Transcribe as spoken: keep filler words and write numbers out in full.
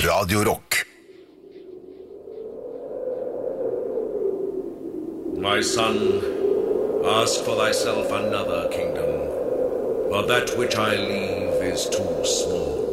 Radio Rock. My son, ask for thyself another kingdom, for that which I leave is too small.